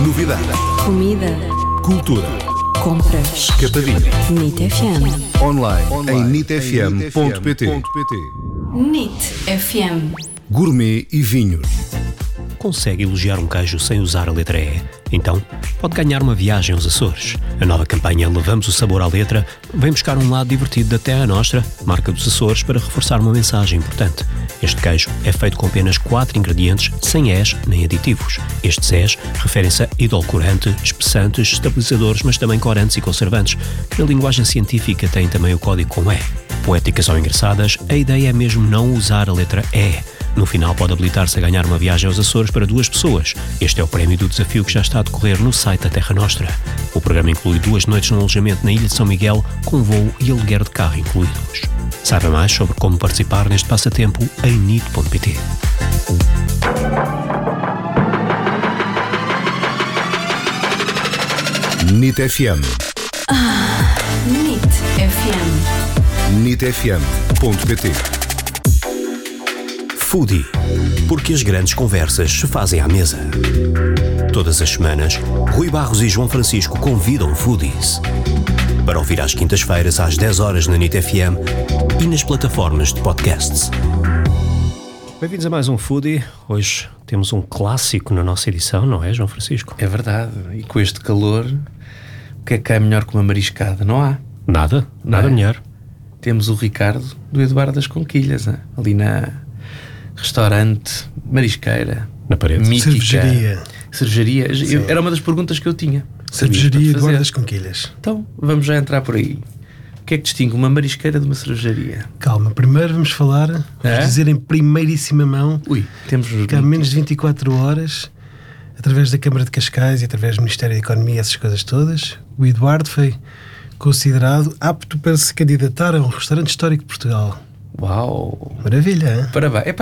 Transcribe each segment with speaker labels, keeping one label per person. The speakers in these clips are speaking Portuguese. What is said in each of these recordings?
Speaker 1: Novidade.
Speaker 2: Comida.
Speaker 1: Cultura.
Speaker 2: Compras.
Speaker 1: Escapadinha.
Speaker 2: NIT FM.
Speaker 1: Online em nitfm.pt.
Speaker 2: NIT FM.
Speaker 1: Gourmet e vinhos.
Speaker 3: Consegue elogiar um queijo sem usar a letra E? Então, pode ganhar uma viagem aos Açores. A nova campanha Levamos o Sabor à Letra vem buscar um lado divertido da Terra Nostra, marca dos Açores, para reforçar uma mensagem importante. Este queijo é feito com apenas 4 ingredientes, sem És nem aditivos. Estes És referem-se a edulcorante, espessantes, estabilizadores, mas também corantes e conservantes, que na linguagem científica têm também o código com E. Poéticas ou engraçadas, a ideia é mesmo não usar a letra E. No final pode habilitar-se a ganhar uma viagem aos Açores para 2 pessoas. Este é o prémio do desafio que já está a decorrer no site da Terra Nostra. O programa inclui 2 noites no alojamento na Ilha de São Miguel, com voo e aluguer de carro incluídos. Saiba mais sobre como participar neste passatempo em nit.pt.
Speaker 1: NIT FM.
Speaker 2: NIT FM.
Speaker 1: nitfm.pt.
Speaker 3: Foodie, porque as grandes conversas se fazem à mesa. Todas as semanas, Rui Barros e João Francisco convidam foodies para ouvir às quintas-feiras às 10 horas na NIT FM e nas plataformas de podcasts. Bem-vindos a mais um Foodie. Hoje temos um clássico na nossa edição, não é, João Francisco?
Speaker 4: É verdade, e com este calor, o que é melhor que uma mariscada? Não há.
Speaker 3: Nada
Speaker 4: Não é?
Speaker 3: melhor.
Speaker 4: Temos o Ricardo do Eduardo das Conquilhas, né? Ali na restaurante, marisqueira,
Speaker 3: Na parede.
Speaker 4: mítica. Cervejaria.
Speaker 5: Sim.
Speaker 4: Era uma das perguntas que eu tinha.
Speaker 5: Cervejaria
Speaker 4: Sabias para
Speaker 5: Eduardo
Speaker 4: fazer.
Speaker 5: das Conquilhas.
Speaker 4: Então, vamos já entrar por aí. O que é que distingue uma marisqueira de uma cervejaria?
Speaker 5: Calma, primeiro vamos falar, vamos dizer em primeiríssima mão
Speaker 4: Ui, temos
Speaker 5: que há menos de 24 horas, através da Câmara de Cascais e através do Ministério da Economia, essas coisas todas, o Eduardo foi considerado apto para se candidatar a um restaurante histórico de Portugal.
Speaker 4: Uau!
Speaker 5: Maravilha, hein?
Speaker 4: Parabéns. Epá,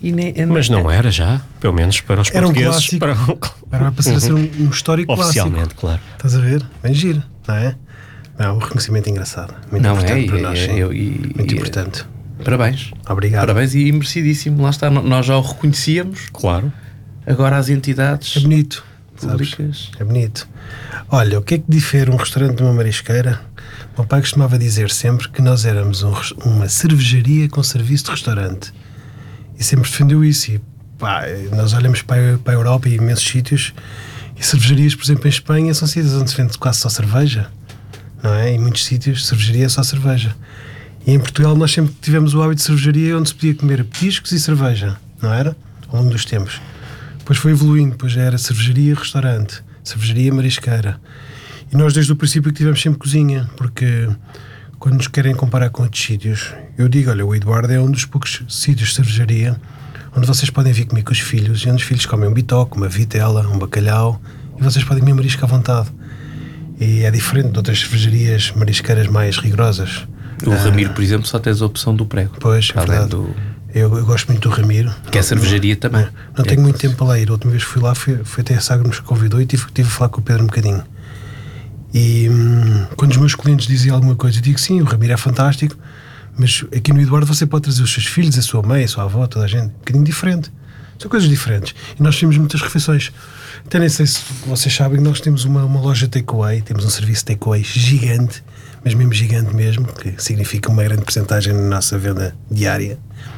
Speaker 3: Mas não era já, pelo menos para os
Speaker 5: Era um
Speaker 3: portugueses.
Speaker 5: clássico. Agora vai passar a ser um histórico
Speaker 3: Oficialmente,
Speaker 5: clássico.
Speaker 3: claro.
Speaker 5: Estás a ver? Bem giro, não é? Não, um reconhecimento engraçado. Muito
Speaker 4: Não
Speaker 5: importante
Speaker 4: é?
Speaker 5: para nós. Sim. Muito
Speaker 4: e-
Speaker 5: importante.
Speaker 4: Parabéns.
Speaker 5: Obrigado.
Speaker 4: Parabéns e merecidíssimo. Lá está, nós já o reconhecíamos.
Speaker 3: Claro.
Speaker 4: Agora as entidades
Speaker 5: É bonito, sabes?
Speaker 4: públicas.
Speaker 5: É bonito. Olha, o que é que difere um restaurante de uma marisqueira? O meu pai costumava dizer sempre que nós éramos uma cervejaria com serviço de restaurante. E sempre defendeu isso. E pá, nós olhamos para a Europa e imensos sítios, e cervejarias, por exemplo, em Espanha, são sítios onde se vende quase só cerveja. Não é? Em muitos sítios, cervejaria é só cerveja. E em Portugal nós sempre tivemos o hábito de cervejaria onde se podia comer petiscos e cerveja, não era? Ao longo dos tempos. Depois foi evoluindo, depois já era cervejaria, restaurante, cervejaria, marisqueira. E nós desde o princípio que tivemos sempre cozinha, porque quando nos querem comparar com outros sítios, eu digo, olha, o Eduardo é um dos poucos sítios de cervejaria onde vocês podem vir comer com os filhos, e onde os filhos comem um bitoque, uma vitela, um bacalhau, e vocês podem comer marisco à vontade. E é diferente de outras cervejarias marisqueiras mais rigorosas.
Speaker 4: O Ramiro, por exemplo, só tens a opção do prego.
Speaker 5: Pois, é
Speaker 4: Além
Speaker 5: verdade.
Speaker 4: do...
Speaker 5: Eu gosto muito do Ramiro.
Speaker 4: Que é cervejaria também.
Speaker 5: Não tenho muito tempo para lá ir. A última vez que fui lá foi até a Sagra que nos convidou e tive a falar com o Pedro um bocadinho. E quando os meus clientes dizem alguma coisa, eu digo sim, o Ramiro é fantástico, mas aqui no Eduardo você pode trazer os seus filhos, a sua mãe, a sua avó, toda a gente. Um bocadinho diferente. São coisas diferentes. E nós temos muitas refeições. Até nem sei se vocês sabem que nós temos uma loja takeaway, temos um serviço takeaway gigante, mas mesmo gigante mesmo, que significa uma grande porcentagem na nossa venda diária.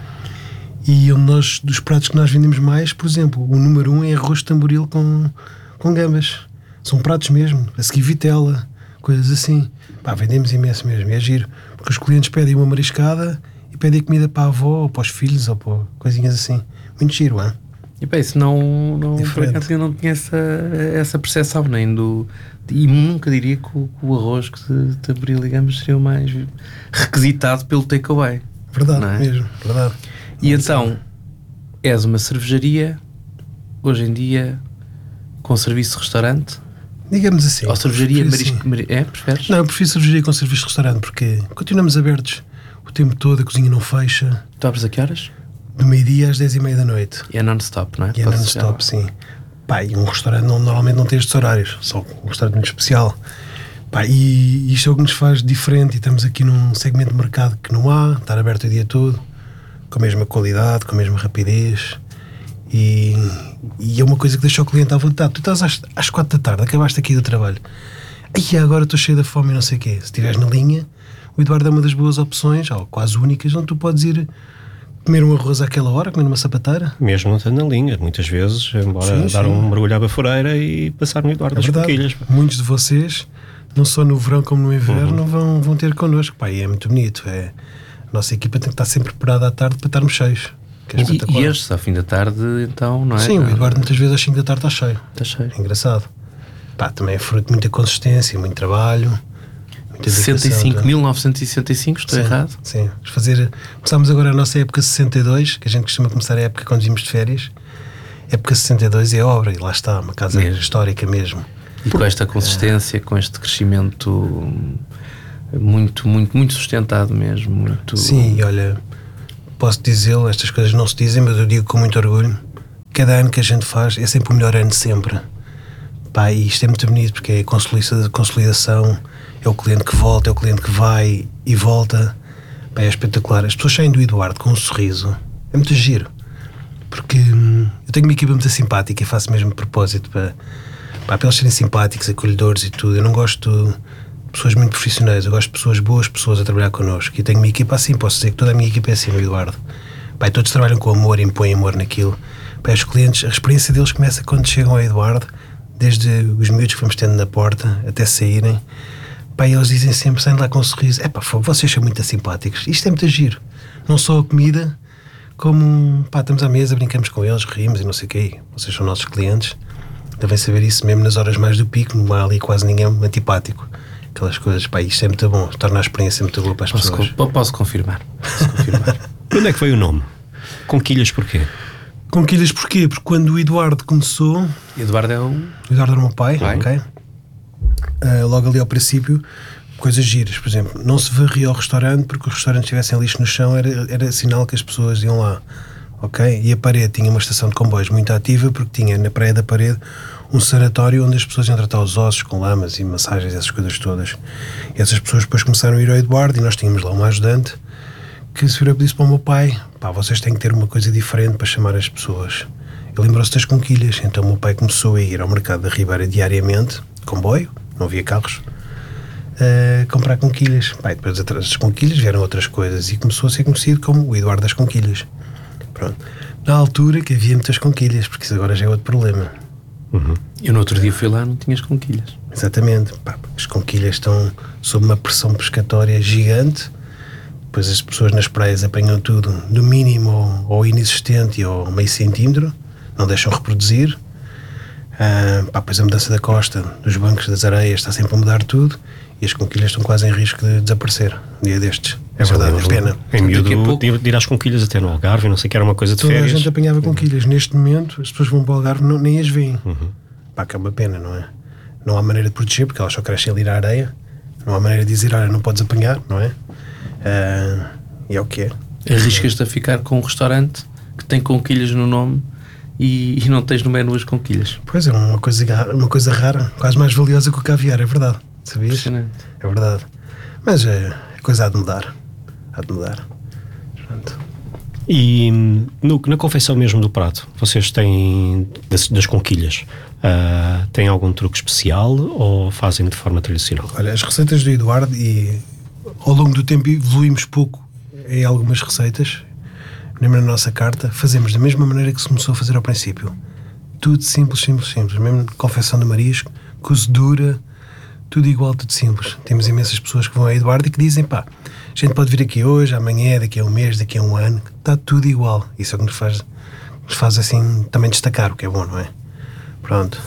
Speaker 5: E onde nós, dos pratos que nós vendemos mais, por exemplo, o número 1 é arroz de tamboril com gambas. São pratos mesmo, a seguir vitela, coisas assim. Pá, vendemos imenso mesmo, e é giro. Porque os clientes pedem uma mariscada e pedem comida para a avó, ou para os filhos, ou para coisinhas assim. Muito giro, hein?
Speaker 4: E bem, isso não por
Speaker 5: Diferente.
Speaker 4: acaso eu não tinha essa percepção nem do... E nunca diria que o arroz de tamboril, digamos, seria o mais requisitado pelo takeaway.
Speaker 5: Verdade,
Speaker 4: Não é?
Speaker 5: mesmo, verdade.
Speaker 4: E então, és uma cervejaria, hoje em dia, com serviço de restaurante?
Speaker 5: Digamos assim.
Speaker 4: Ou cervejaria
Speaker 5: prefiro
Speaker 4: marisco... É, preferes?
Speaker 5: Não, eu prefiro cervejaria com serviço de restaurante, porque continuamos abertos o tempo todo, a cozinha não fecha,
Speaker 4: Tu abres a que horas?
Speaker 5: do meio-dia às 10h30 da noite.
Speaker 4: E é non-stop, não é?
Speaker 5: E é
Speaker 4: Pode
Speaker 5: non-stop,
Speaker 4: ser.
Speaker 5: sim. Pá, e um restaurante normalmente não tem estes horários, só um restaurante muito especial. Pá, e isto é o que nos faz diferente, e estamos aqui num segmento de mercado que não há, estar aberto o dia todo, com a mesma qualidade, com a mesma rapidez, E é uma coisa que deixa o cliente à vontade. Tu estás às 4 da tarde, acabaste aqui do trabalho, e agora estou cheio de fome e não sei o quê. Se estiveres na linha, o Eduardo é uma das boas opções, ou quase únicas, onde tu podes ir comer um arroz àquela hora, comer numa sapateira.
Speaker 3: Mesmo não estando na linha, muitas vezes, embora dar um mergulho à baforeira e passar no Eduardo das Conquilhas.
Speaker 5: Muitos de vocês, não só no verão como no inverno, vão ter connosco. Pá, e é muito bonito. A nossa equipa tem que estar sempre preparada à tarde para estarmos cheios. Que é
Speaker 4: e estes, ao fim da tarde, então, não é?
Speaker 5: Sim, o Eduardo muitas vezes às 5 da tarde está cheio.
Speaker 4: Está cheio.
Speaker 5: É engraçado. Pá, também é fruto de muita consistência, muito trabalho.
Speaker 4: 65.965, estou errado?
Speaker 5: Sim, começámos agora a nossa época 62, que a gente costuma começar a época quando vimos de férias. Época 62 é obra, e lá está, uma casa histórica mesmo.
Speaker 4: E com esta consistência, com este crescimento muito, muito, muito sustentado mesmo. Muito...
Speaker 5: Sim, e olha, posso dizê-lo, estas coisas não se dizem, mas eu digo com muito orgulho, cada ano que a gente faz é sempre o melhor ano de sempre. Pá, e isto é muito bonito, porque é a consolidação, é o cliente que volta, é o cliente que vai e volta. Pá, é espetacular. As pessoas saem do Eduardo com um sorriso. É muito giro. Porque eu tenho uma equipa muito simpática e faço mesmo de propósito para eles serem simpáticos, acolhedores e tudo. Eu não gosto de pessoas muito profissionais, eu gosto de pessoas boas, pessoas a trabalhar connosco. E tenho uma equipa assim, posso dizer que toda a minha equipa é assim no Eduardo. Pá, todos trabalham com amor, impõem amor naquilo. Pá, os clientes, a experiência deles começa quando chegam ao Eduardo, desde os miúdos que vamos tendo na porta até saírem. Pá, eles dizem sempre, saem de lá com um sorriso: é pá, vocês são muito simpáticos. Isto é muito giro. Não só a comida, como pá, estamos à mesa, brincamos com eles, rimos e não sei o quê. Vocês são nossos clientes, devem saber isso mesmo nas horas mais do pico, não há ali quase ninguém antipático. Aquelas coisas, pá, isto é muito bom, torna a experiência muito boa para as pessoas.
Speaker 4: Posso confirmar.
Speaker 3: Onde é que veio o nome? Conquilhas porquê?
Speaker 5: Conquilhas porquê? Porque quando o Eduardo começou...
Speaker 4: Eduardo é o
Speaker 5: Eduardo era o meu pai. Ok. Logo ali ao princípio, coisas giras, por exemplo, não se varria ao restaurante porque os restaurantes tivessem lixo no chão, era sinal que as pessoas iam lá, ok? E a parede tinha uma estação de comboios muito ativa, porque tinha na praia da parede um sanatório onde as pessoas iam tratar os ossos com lamas e massagens, essas coisas todas. E essas pessoas depois começaram a ir ao Eduardo, e nós tínhamos lá uma ajudante que se virou e disse para o meu pai: pá, vocês têm que ter uma coisa diferente para chamar as pessoas. Ele lembrou-se das conquilhas, então o meu pai começou a ir ao mercado da Ribeira diariamente, comboio, não havia carros, a comprar conquilhas. Pá, depois atrás das conquilhas vieram outras coisas e começou a ser conhecido como o Eduardo das Conquilhas. Pronto. Na altura que havia muitas conquilhas, porque isso agora já é outro problema.
Speaker 4: Eu no outro dia fui lá, não tinhas conquilhas.
Speaker 5: Exatamente. Pá, as conquilhas estão sob uma pressão pescatória gigante. Depois as pessoas nas praias apanham tudo do mínimo ou inexistente ou meio centímetro, não deixam reproduzir. Pois a mudança da costa, dos bancos, das areias, está sempre a mudar tudo, e as conquilhas estão quase em risco de desaparecer um dia destes. É verdade, é pena.
Speaker 3: Em miúdo de ir às conquilhas até no Algarve, não sei, que era uma coisa de férias.
Speaker 5: Toda a gente apanhava conquilhas. Neste momento as pessoas vão para o Algarve, nem as veem. Que é uma pena, não é? Não há maneira de proteger, porque elas só crescem ali na areia. Não há maneira de dizer: olha, não podes apanhar, não é? E é o que é.
Speaker 4: Arriscas-te a ficar com um restaurante que tem conquilhas no nome e não tens no menu as conquilhas.
Speaker 5: Pois é, uma coisa rara, quase mais valiosa que o caviar, é verdade. Sabias? É verdade. Mas a coisa há de mudar. Pronto.
Speaker 3: E na confecção mesmo do prato, vocês têm das conquilhas, têm algum truque especial ou fazem de forma tradicional?
Speaker 5: Olha, as receitas do Eduardo, e ao longo do tempo evoluímos pouco em algumas receitas. Na nossa carta fazemos da mesma maneira que se começou a fazer ao princípio. Tudo simples. Mesmo confecção de marisco, cozedura, tudo igual, tudo simples. Temos imensas pessoas que vão a Eduardo e que dizem: pá, a gente pode vir aqui hoje, amanhã, daqui a um mês, daqui a um ano, está tudo igual. Isso é o que nos faz assim também destacar, o que é bom, não é? Pronto.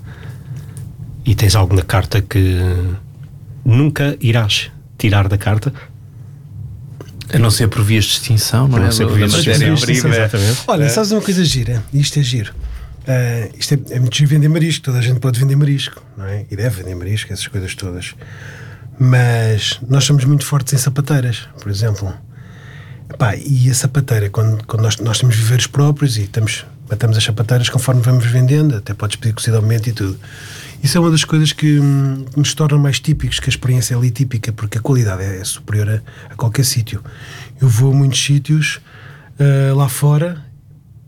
Speaker 3: E tens algo na carta que nunca irás tirar da carta?
Speaker 4: A não ser por vias de extinção, não é?
Speaker 3: Exatamente.
Speaker 5: Olha, sabes uma coisa gira? Isto é giro. Isto é muito giro vender marisco. Toda a gente pode vender marisco, não é? E deve vender marisco, essas coisas todas. Mas nós somos muito fortes em sapateiras, por exemplo. E a sapateira, quando nós temos viveiros próprios e batemos as sapateiras conforme vamos vendendo, até podes pedir cocidamente e tudo. Isso é uma das coisas que nos torna mais típicos, que a experiência é ali típica, porque a qualidade é superior a qualquer sítio. Eu vou a muitos sítios lá fora,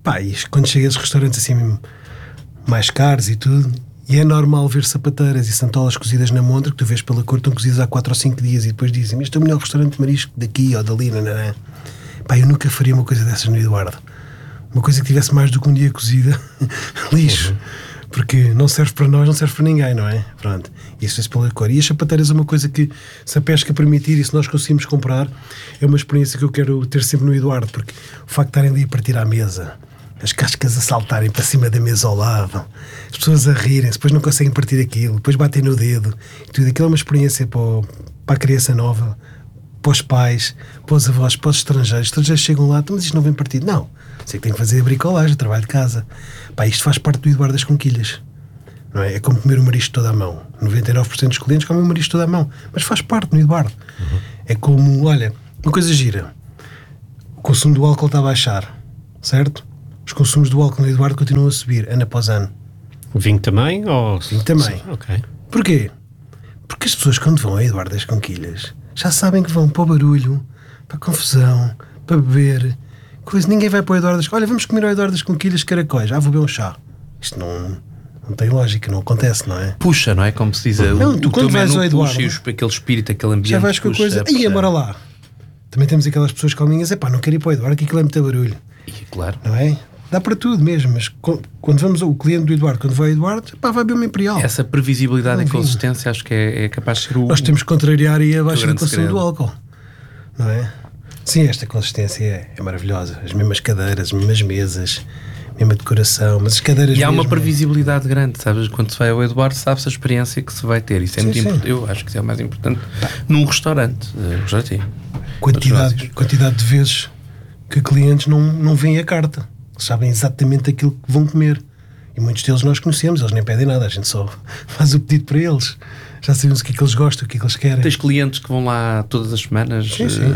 Speaker 5: Pá, e quando chega a esses restaurantes assim mais caros e tudo, e é normal ver sapateiras e santolas cozidas na montra, que tu vês pela cor, estão cozidas há 4 ou 5 dias, e depois dizem, este é o melhor restaurante de marisco daqui ou dali, não. Pá, eu nunca faria uma coisa dessas no Eduardo. Uma coisa que tivesse mais do que um dia cozida, lixo. Porque não serve para nós, não serve para ninguém, não é? Pronto, isso é pela cor. E as sapateiras é uma coisa que, se a pesca permitir e se nós conseguimos comprar, é uma experiência que eu quero ter sempre no Eduardo, porque o facto de estarem ali a partir à mesa, as cascas a saltarem para cima da mesa ao lado, as pessoas a rirem-se, depois não conseguem partir aquilo, depois batem no dedo, e tudo aquilo é uma experiência para a criança nova, para os pais, para os avós, para os estrangeiros. Os estrangeiros chegam lá, mas isto não vem partido. Não, sei que tem que fazer a bricolagem, o trabalho de casa. Pá, isto faz parte do Eduardo das Conquilhas. Não é? É como comer o marisco toda à mão. 99% dos clientes comem o marisco toda à mão, mas faz parte do Eduardo. É como, olha, uma coisa gira, o consumo do álcool está a baixar, certo? Os consumos do álcool no Eduardo continuam a subir, ano após ano.
Speaker 3: O vinho também? Ou...
Speaker 5: Vinho também.
Speaker 3: Ok.
Speaker 5: Porquê? Porque as pessoas, quando vão a Eduardo das Conquilhas, já sabem que vão para o barulho, para a confusão, para beber, coisa. Ninguém vai para o Eduardo das... Olha, vamos comer ao Eduardo das Conquilhas caracóis, vou beber um chá. Isto não tem lógica, não acontece, não é?
Speaker 4: Puxa, não é? Como se diz,
Speaker 5: não, tu quando vais ao Eduardo,
Speaker 4: puxa, aquele espírito, aquele ambiente,
Speaker 5: já vais com a coisa, e bora lá. Também temos aquelas pessoas calminhas, não quero ir para o Eduardo, que aquilo é muito barulho.
Speaker 4: E, claro.
Speaker 5: Não é? Dá para tudo mesmo, mas quando vamos ao cliente do Eduardo, quando vai ao Eduardo, vai beber uma Imperial.
Speaker 4: Essa previsibilidade e consistência acho que é capaz de ser o...
Speaker 5: Nós temos que contrariar aí a baixa do consumo do álcool, não é? Sim, esta consistência é maravilhosa. As mesmas cadeiras, as mesmas mesas, a mesma decoração, mas as cadeiras...
Speaker 4: E há uma previsibilidade grande, sabes? Quando se vai ao Eduardo, sabe-se a experiência que se vai ter. Isso é muito importante. Eu acho que isso é o mais importante num restaurante.
Speaker 5: Quantidade de vezes que clientes não veem a carta. Sabem exatamente aquilo que vão comer. E muitos deles nós conhecemos, eles nem pedem nada, a gente só faz o pedido para eles. Já sabemos o que é que eles gostam, o que é que eles querem.
Speaker 4: Tens clientes que vão lá todas as semanas?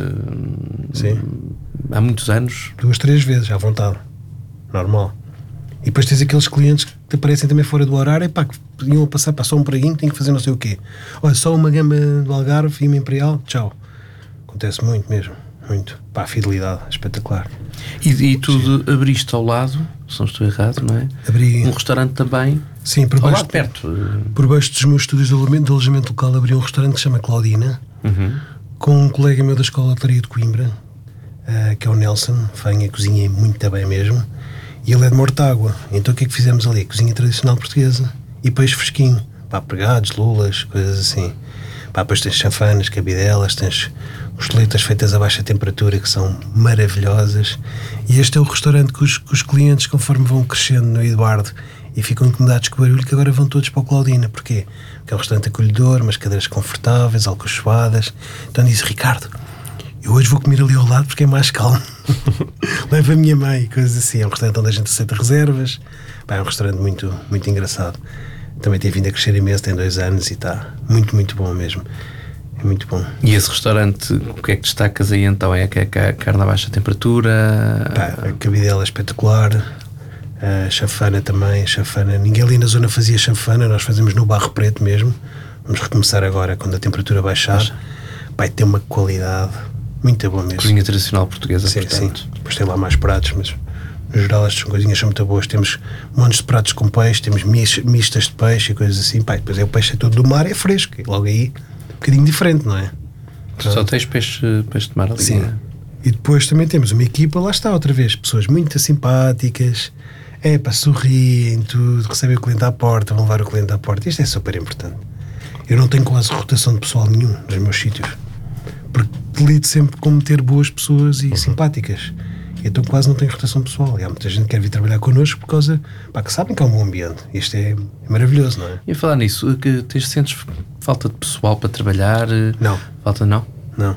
Speaker 5: Sim.
Speaker 4: Há muitos anos?
Speaker 5: 2, 3 vezes, à vontade. Normal. E depois tens aqueles clientes que te aparecem também fora do horário, que iam a passar só um preguinho, têm que fazer não sei o quê. Olha, só uma gamba do Algarve e uma Imperial, tchau. Acontece muito mesmo. Muito. Pá, fidelidade, espetacular.
Speaker 4: E tu abriste ao lado, se não estou errado, não é?
Speaker 5: Abri
Speaker 4: um restaurante também.
Speaker 5: Sim, por baixo,
Speaker 4: perto.
Speaker 5: Por baixo dos meus estúdios de alojamento local, abri um restaurante que se chama Claudina, com um colega meu da Escola de Hotelaria de Coimbra, que é o Nelson, vem a cozinha muito bem mesmo, e ele é de Mortágua. Então o que é que fizemos ali? Cozinha tradicional portuguesa e peixe fresquinho, pregados, lulas, coisas assim. Depois tens chanfanas, cabidelas, tens costeletas feitas a baixa temperatura que são maravilhosas, e este é o restaurante que os clientes, conforme vão crescendo no Eduardo e ficam incomodados com o barulho, que agora vão todos para o Claudina. Porquê? Porque é um restaurante acolhedor, umas cadeiras confortáveis, alcochoadas. Então diz, Ricardo, eu hoje vou comer ali ao lado porque é mais calmo. Leva a minha mãe, coisas assim. É um restaurante onde a gente aceita reservas. É um restaurante muito, muito engraçado. Também tem vindo a crescer imenso, tem 2 anos e está muito, muito bom mesmo. É muito bom.
Speaker 4: E esse restaurante, o que é que destacas aí então? É que é a carne a baixa temperatura?
Speaker 5: A cabidela é espetacular, a chanfana também. Ninguém ali na zona fazia chanfana, nós fazemos no Barro Preto mesmo. Vamos recomeçar agora quando a temperatura baixar. Tem uma qualidade muito boa mesmo.
Speaker 4: Cozinha tradicional portuguesa,
Speaker 5: sim,
Speaker 4: portanto.
Speaker 5: Sim. Depois tem lá mais pratos, mas no geral estas coisinhas são muito boas. Temos montes de pratos com peixe, temos mistas de peixe e coisas assim. Depois o peixe é todo do mar, é fresco, e logo aí um bocadinho diferente, não é?
Speaker 4: Só tens peixe de mar ali.
Speaker 5: Sim. E depois também temos uma equipa, lá está outra vez, pessoas muito simpáticas, sorriem, tudo, recebem o cliente à porta, vão levar o cliente à porta. Isto é super importante. Eu não tenho quase rotação de pessoal nenhum nos meus sítios, porque lido sempre com ter boas pessoas e simpáticas. Então quase não tenho rotação pessoal. E há muita gente que quer vir trabalhar connosco por causa, que sabem que é um bom ambiente. Isto é maravilhoso, não é?
Speaker 4: E a falar nisso, que sentes falta de pessoal para trabalhar?
Speaker 5: Não.
Speaker 4: Falta não?
Speaker 5: Não.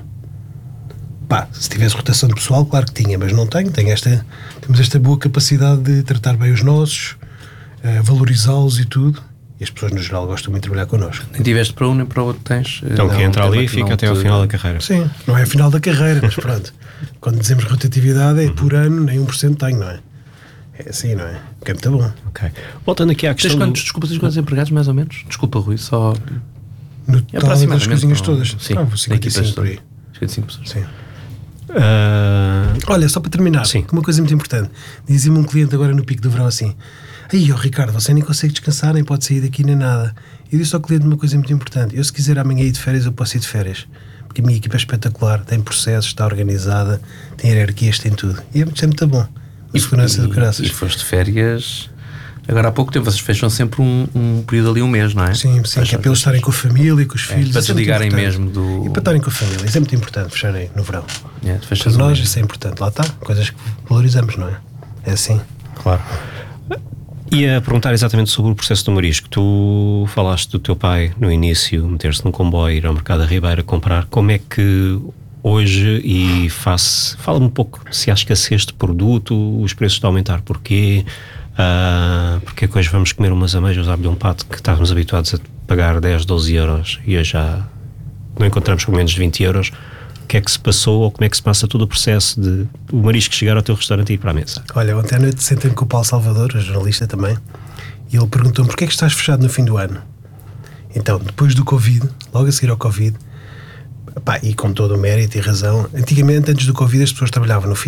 Speaker 5: Se tivesse rotação de pessoal, claro que tinha, mas não tenho. Temos esta boa capacidade de tratar bem os nossos, valorizá-los e tudo. E as pessoas no geral gostam muito de trabalhar connosco.
Speaker 4: Nem tiveste para um nem para o outro tens?
Speaker 3: Então quem entra ali fica até ao final da carreira.
Speaker 5: Sim, não é o final da carreira, mas pronto. Quando dizemos rotatividade é por ano, nem 1% tenho, não é? É assim, não é? Que é muito bom.
Speaker 3: Ok. Voltando aqui à questão...
Speaker 4: Tens quantos empregados, mais ou menos? Desculpa, Rui, só...
Speaker 5: No total das coisinhas todas?
Speaker 4: Sim,
Speaker 5: 55 por aí.
Speaker 4: 55 pessoas.
Speaker 5: Sim. Olha, só para terminar,
Speaker 3: Sim.
Speaker 5: uma coisa muito importante. Dizia-me um cliente agora no pico do verão assim: aí, Ricardo, você nem consegue descansar, nem pode sair daqui nem nada. Eu disse ao cliente uma coisa muito importante: eu, se quiser amanhã ir de férias, eu posso ir de férias, porque a minha equipa é espetacular, tem processos, está organizada, tem hierarquias, tem tudo. E é muito bom. A segurança do caraças.
Speaker 4: E foste de férias agora há pouco tempo. Vocês fecham sempre um período ali, um mês, não é?
Speaker 5: Sim, que é para eles estarem com a família e com os filhos.
Speaker 4: Para
Speaker 5: Isso é muito
Speaker 4: desligarem
Speaker 5: importante.
Speaker 4: mesmo do...
Speaker 5: E para estarem com a família, isso é muito importante, fecharem no verão.
Speaker 4: fechas
Speaker 5: Para
Speaker 4: um
Speaker 5: nós
Speaker 4: mês.
Speaker 5: isso é importante, lá está, coisas que valorizamos, não é? É assim.
Speaker 3: Claro. Ia perguntar exatamente sobre o processo do marisco. Tu falaste do teu pai no início, meter-se num comboio, ir ao mercado da Ribeira comprar. Como é que hoje, e fala-me um pouco se há escassez de produto, os preços estão a aumentar, porquê? Porque é que hoje vamos comer umas ameijas à bilhão pato que estávamos habituados a pagar 10, 12 euros e hoje já não encontramos por menos de 20 euros. O que é que se passou, ou como é que se passa todo o processo de o marisco chegar ao teu restaurante e ir para a mesa?
Speaker 5: Olha, ontem à noite sentei-me com o Paulo Salvador, a jornalista também, e ele perguntou-me: porquê é que estás fechado no fim do ano? Então, depois do Covid, logo a seguir ao Covid, e com todo o mérito e razão, antigamente, antes do Covid, as pessoas trabalhavam no fim